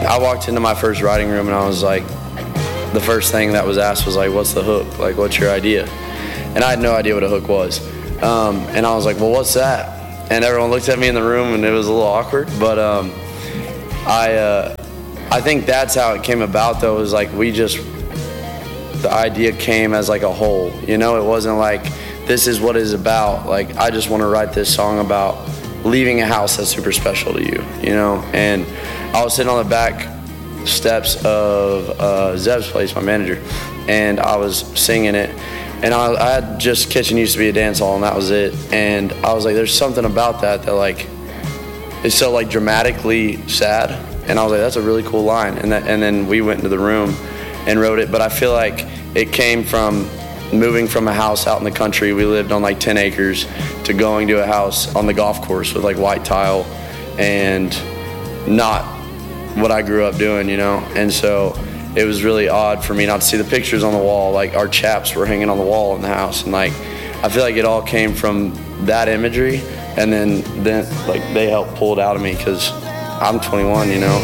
I walked into my first writing room and I was like, the first thing that was asked was like, what's the hook? Like, what's your idea? And I had no idea what a hook was. And I was like, well, what's that? And everyone looked at me in the room and it was a little awkward. But I think that's how it came about, though, was like the idea came as like a whole. You know, it wasn't like, this is what it's about. Like, I just want to write this song about leaving a house that's super special to you, you know? And I was sitting on the back steps of Zeb's place, my manager, and I was singing it. And I had just Kitchen Used to Be a Dance Hall, and that was it. And I was like, there's something about that like is so like dramatically sad. And I was like, that's a really cool line. And then we went into the room and wrote it. But I feel like it came from moving from a house out in the country. We lived on like 10 acres to going to a house on the golf course with like white tile and not what I grew up doing, you know? And so it was really odd for me not to see the pictures on the wall. Like, our chaps were hanging on the wall in the house. And like, I feel like it all came from that imagery. And then like they helped pull it out of me because I'm 21, you know?